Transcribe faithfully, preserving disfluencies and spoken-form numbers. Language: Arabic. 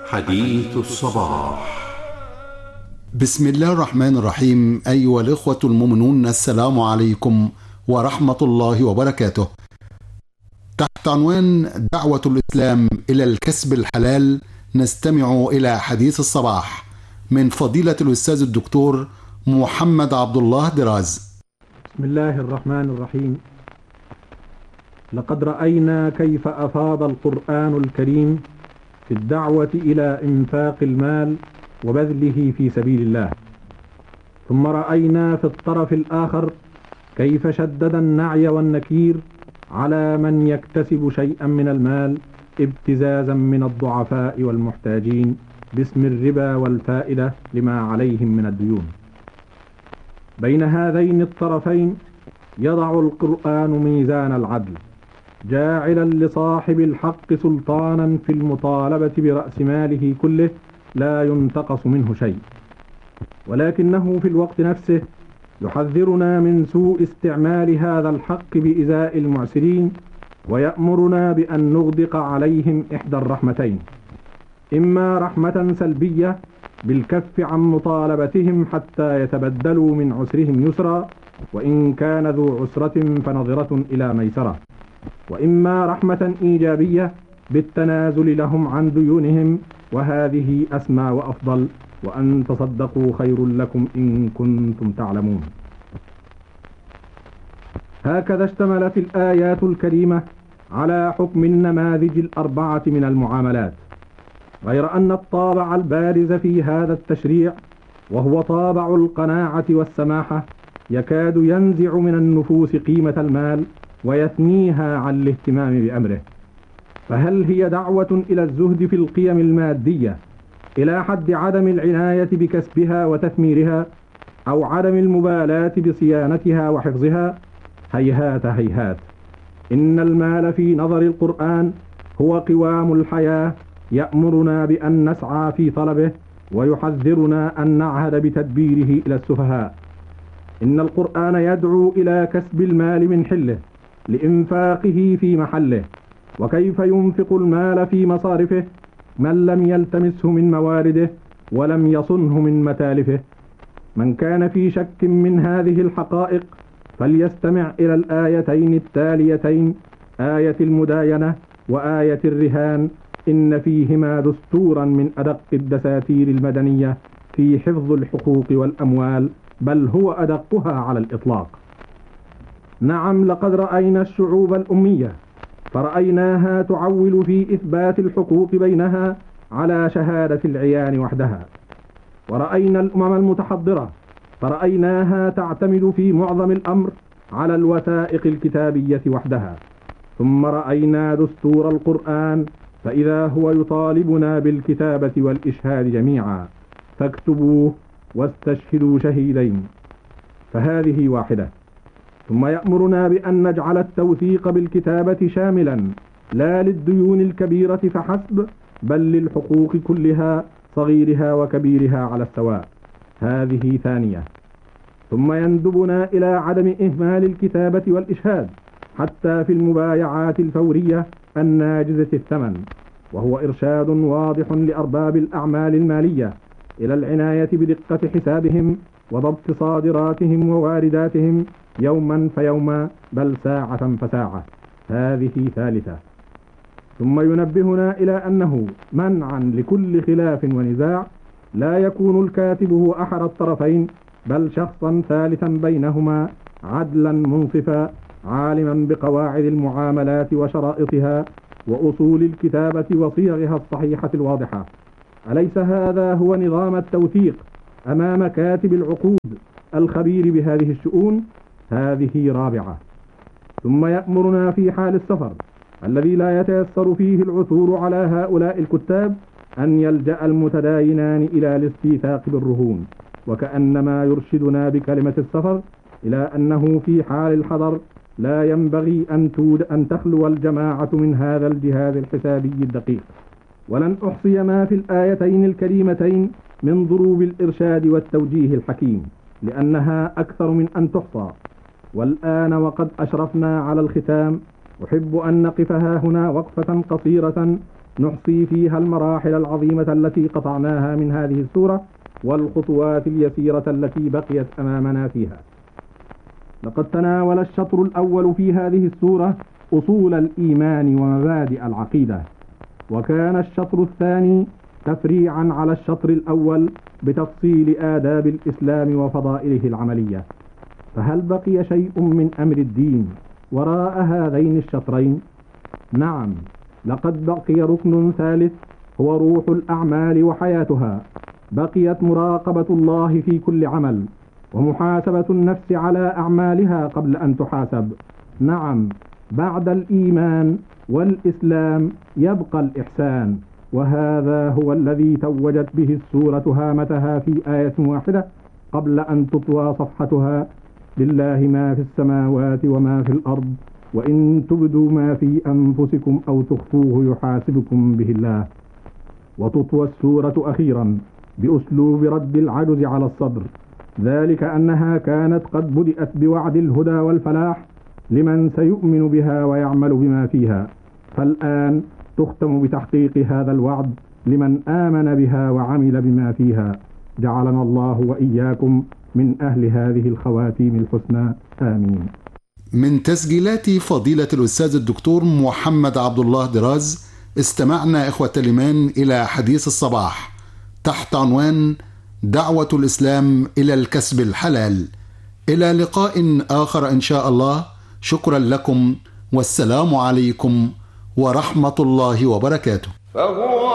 حديث الصباح. بسم الله الرحمن الرحيم. أيها الإخوة المؤمنون، السلام عليكم ورحمة الله وبركاته. تحت عنوان دعوة الإسلام إلى الكسب الحلال نستمع إلى حديث الصباح من فضيلة الأستاذ الدكتور محمد عبد الله دراز. بسم الله الرحمن الرحيم. لقد رأينا كيف أفاض القرآن الكريم في الدعوة إلى إنفاق المال وبذله في سبيل الله، ثم رأينا في الطرف الآخر كيف شدد النعي والنكير على من يكتسب شيئا من المال ابتزازا من الضعفاء والمحتاجين باسم الربا والفائدة لما عليهم من الديون. بين هذين الطرفين يضع القرآن ميزان العدل، جاعلا لصاحب الحق سلطانا في المطالبة برأس ماله كله لا ينتقص منه شيء، ولكنه في الوقت نفسه يحذرنا من سوء استعمال هذا الحق بإزاء المعسرين، ويأمرنا بأن نغدق عليهم إحدى الرحمتين: إما رحمة سلبية بالكف عن مطالبتهم حتى يتبدلوا من عسرهم يسرا وإن كان ذو عسرة فنظرة إلى ميسرة، وإما رحمة إيجابية بالتنازل لهم عن ديونهم، وهذه أسمى وأفضل، وأن تصدقوا خير لكم إن كنتم تعلمون. هكذا اشتملت الآيات الكريمة على حكم النماذج الأربعة من المعاملات، غير أن الطابع البارز في هذا التشريع وهو طابع القناعة والسماحة يكاد ينزع من النفوس قيمة المال ويثنيها عن الاهتمام بأمره. فهل هي دعوة إلى الزهد في القيم المادية إلى حد عدم العناية بكسبها وتثميرها، أو عدم المبالاة بصيانتها وحفظها؟ هيهات هيهات. إن المال في نظر القرآن هو قوام الحياة، يأمرنا بأن نسعى في طلبه ويحذرنا أن نعهد بتدبيره إلى السفهاء. إن القرآن يدعو إلى كسب المال من حله لإنفاقه في محله، وكيف ينفق المال في مصارفه من لم يلتمسه من موارده ولم يصنه من متالفه. من كان في شك من هذه الحقائق فليستمع إلى الآيتين التاليتين، آية المداينة وآية الرهان، إن فيهما دستورا من أدق الدساتير المدنية في حفظ الحقوق والأموال، بل هو أدقها على الإطلاق. نعم، لقد رأينا الشعوب الأمية فرأيناها تعول في إثبات الحقوق بينها على شهادة العيان وحدها، ورأينا الأمم المتحضرة فرأيناها تعتمد في معظم الأمر على الوثائق الكتابية وحدها، ثم رأينا دستور القرآن فإذا هو يطالبنا بالكتابة والإشهاد جميعا، فاكتبوه واستشهدوا شهيدين، فهذه واحدة. ثم يأمرنا بأن نجعل التوثيق بالكتابة شاملا لا للديون الكبيرة فحسب، بل للحقوق كلها صغيرها وكبيرها على السواء، هذه ثانية. ثم يندبنا إلى عدم إهمال الكتابة والإشهاد حتى في المبايعات الفورية الناجزة الثمن، وهو إرشاد واضح لأرباب الأعمال المالية إلى العناية بدقة حسابهم وضبط صادراتهم ووارداتهم يوما فيوما، بل ساعة فساعة، هذه ثالثة. ثم ينبهنا إلى أنه منعا لكل خلاف ونزاع لا يكون الكاتب هو أحد الطرفين، بل شخصا ثالثا بينهما عدلا منصفا عالما بقواعد المعاملات وشرائطها وأصول الكتابة وصيغها الصحيحة الواضحة. أليس هذا هو نظام التوثيق أمام كاتب العقود الخبير بهذه الشؤون؟ هذه رابعة. ثم يأمرنا في حال السفر الذي لا يتيسر فيه العثور على هؤلاء الكتاب أن يلجأ المتداينان إلى الاستيثاق بالرهون، وكأنما يرشدنا بكلمة السفر إلى أنه في حال الحضر لا ينبغي أن, أن تخلو الجماعة من هذا الجهاز الحسابي الدقيق. ولن أحصي ما في الآيتين الكريمتين من ضروب الإرشاد والتوجيه الحكيم، لأنها أكثر من أن تحصى. والآن وقد أشرفنا على الختام أحب أن نقف ها هنا وقفة قصيرة نحصي فيها المراحل العظيمة التي قطعناها من هذه السورة والخطوات اليسيرة التي بقيت أمامنا فيها. لقد تناول الشطر الأول في هذه السورة أصول الإيمان ومبادئ العقيدة، وكان الشطر الثاني تفريعا على الشطر الأول بتفصيل آداب الإسلام وفضائله العملية. فهل بقي شيء من أمر الدين وراء هذين الشطرين؟ نعم، لقد بقي ركن ثالث هو روح الأعمال وحياتها. بقيت مراقبة الله في كل عمل، ومحاسبة النفس على أعمالها قبل أن تحاسب. نعم، بعد الإيمان والإسلام يبقى الإحسان، وهذا هو الذي توجت به السورة هامتها في آية واحدة قبل أن تطوى صفحتها: لله ما في السماوات وما في الأرض وإن تبدوا ما في أنفسكم أو تخفوه يحاسبكم به الله. وتطوى السورة أخيرا بأسلوب رد العجز على الصدر، ذلك أنها كانت قد بدأت بوعد الهدى والفلاح لمن سيؤمن بها ويعمل بما فيها، فالآن تختم بتحقيق هذا الوعد لمن آمن بها وعمل بما فيها. جعلنا الله وإياكم من أهل هذه الخواتيم الحسنى، آمين. من تسجيلات فضيلة الأستاذ الدكتور محمد عبد الله دراز استمعنا إخوة الإيمان إلى حديث الصباح تحت عنوان دعوة الإسلام إلى الكسب الحلال. إلى لقاء آخر إن شاء الله. شكرا لكم والسلام عليكم ورحمة الله وبركاته.